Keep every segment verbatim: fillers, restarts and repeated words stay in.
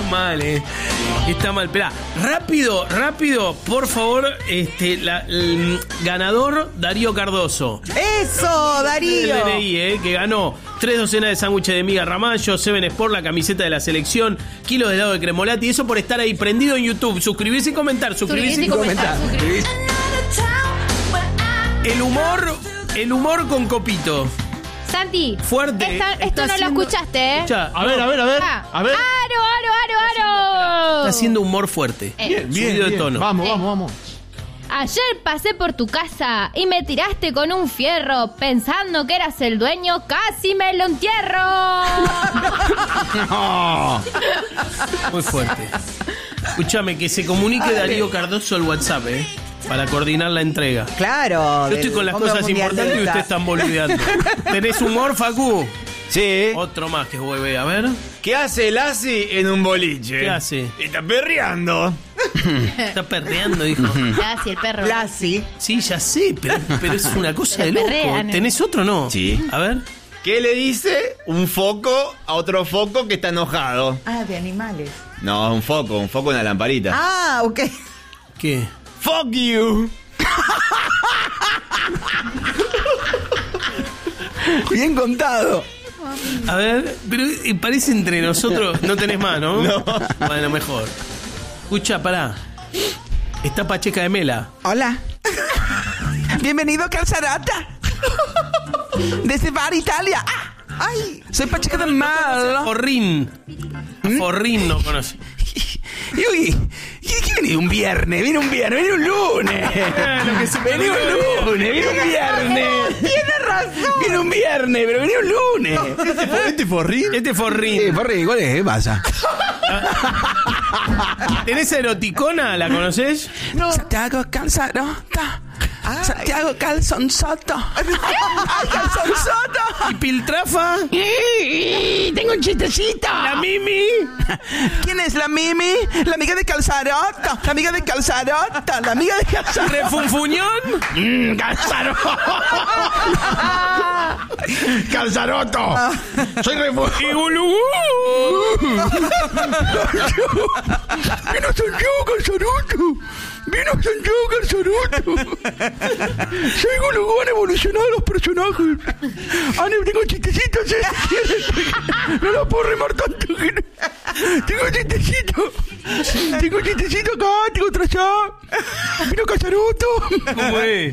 mal, eh. Está mal. Esperá, rápido, rápido, por favor, este, la, el ganador, Darío Cardoso. ¡Eso, Darío! El D N I, eh, que ganó tres docenas de sándwiches de miga Ramallo, Seven Sport, la camiseta de la selección, kilos de helado de Cremolati. Eso por estar ahí prendido en YouTube. Suscribirse y comentar, suscribirse y comentar. El humor, el humor con Copito. Santi, fuerte. Esta, esto Está no haciendo... lo escuchaste, ¿eh? Escucha, a ver, a ver, a ver. Ah. A ver. ¡Aro, aro, aro, aro! Está haciendo humor fuerte. Eh. Bien, bien, Subido de bien. tono. Vamos, Eh. vamos, vamos. Ayer pasé por tu casa y me tiraste con un fierro pensando que eras el dueño, casi me lo entierro. No. Muy fuerte. Escúchame, que se comunique Darío Cardoso al WhatsApp, ¿eh? Para coordinar la entrega. Claro. Yo estoy con las cosas importantes y ustedes están boludeando. ¿Tenés humor, Facu? Sí. Otro más que hueve, a ver. ¿Qué hace el Asi en un boliche? ¿Qué hace? Está perreando. Está perreando, dijo. Gracias, el perro. Lassi. Sí, ya sé, pero, pero es una cosa de Pero loco. perrean. ¿Tenés otro o no? Sí. A ver. ¿Qué le dice un foco a otro foco que está enojado? Ah, de animales. No, un foco, un foco en la lamparita. Ah, ok. ¿Qué? ¡Fuck you! Bien contado. A ver, pero eh, parece entre nosotros. No tenés más, ¿no? No. Bueno, mejor. Escucha, pará. Está Pacheca de Mela. Hola. Bienvenido a Calzarata. Desde Bar Italia. Ah, ay, soy Pacheca de Mela. Forrín. Forrín no conoce. Y uy, ¿qué viene un viernes? Viene un viernes, viene un lunes. Lo que se Viene un lunes, viene un viernes. Tiene razón. Viene un viernes, pero viene un lunes. ¿Este forrín? Este Forrín. Sí, Forrín, ¿cuál es? ¿Qué pasa? ¿Tenés eroticona? ¿La conocés? No. Santiago Calzarota. Santiago Calzonzoto. Calzonzoto. ¿Y Piltrafa? Tengo un chistecito. ¿La Mimi? ¿Quién es la Mimi? La amiga de Calzarota. La amiga de Calzarota. La amiga de Calzarota. ¿Refunfuñón? Mm, ¡Calzaroto! ¡Calzaroto! Soy refugio. ¿Y Gulugú? ¡Vino Santiago Calzaroto! ¡Vino Santiago Calzaroto! Soy Gulugú, han evolucionado los personajes. Han, tengo chistecitos, ¿eh? No lo puedo remar tanto. Tengo chistecitos. Tengo chistecitos acá, tengo otro allá. Vino Calzaroto. ¿Cómo es?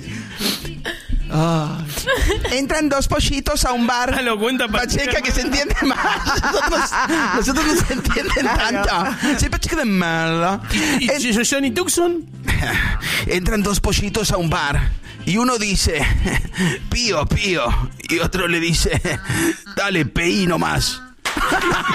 Entran dos pollitos a un bar. Ah, lo cuenta Pacheca. Pacheca, que se entiende más. Nosotros, nosotros no se entienden tanto. Soy Pacheca de Mela. ¿Y En- Johnny Tucson? Entran dos pollitos a un bar y uno dice, pío, pío, y otro le dice, dale, peí nomás.